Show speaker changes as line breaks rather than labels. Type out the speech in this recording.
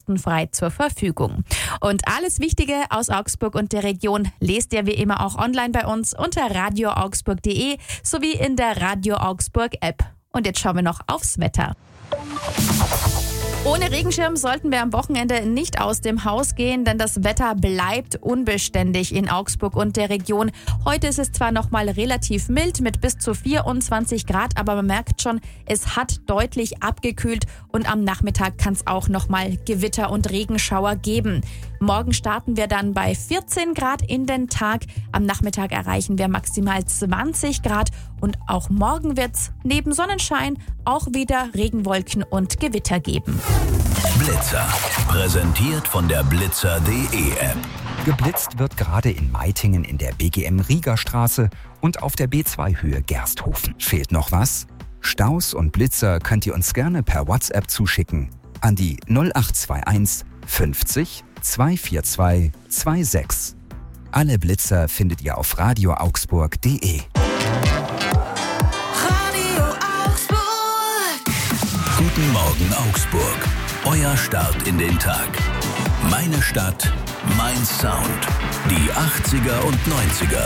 kostenfrei zur Verfügung. Und alles Wichtige aus Augsburg und der Region lest ihr wie immer auch online bei uns unter radioaugsburg.de sowie in der Radio Augsburg App. Und jetzt schauen wir noch aufs Wetter. Ohne Regenschirm sollten wir am Wochenende nicht aus dem Haus gehen, denn das Wetter bleibt unbeständig in Augsburg und der Region. Heute ist es zwar noch mal relativ mild mit bis zu 24 Grad, aber man merkt schon, es hat deutlich abgekühlt und am Nachmittag kann es auch noch mal Gewitter und Regenschauer geben. Morgen starten wir dann bei 14 Grad in den Tag. Am Nachmittag erreichen wir maximal 20 Grad und auch morgen wird es neben Sonnenschein auch wieder Regenwolken und Gewitter geben.
Blitzer, präsentiert von der blitzer.de App.
Geblitzt wird gerade in Meitingen in der BGM Riegerstraße und auf der B2 Höhe Gersthofen. Fehlt noch was? Staus und Blitzer könnt ihr uns gerne per WhatsApp zuschicken an die 0821 50 242 26. Alle Blitzer findet ihr auf radioaugsburg.de.
Radio Augsburg.
Guten Morgen Augsburg. Euer Start in den Tag. Meine Stadt, mein Sound. Die 80er und 90er.